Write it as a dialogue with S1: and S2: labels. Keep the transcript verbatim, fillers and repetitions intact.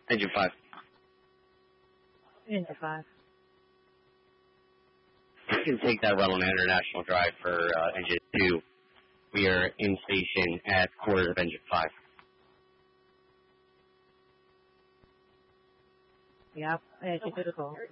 S1: Engine five.
S2: Engine five.
S1: You can take that run on International Drive for uh, engine two. We are in station at quarters of engine five.
S2: Yep, engine two.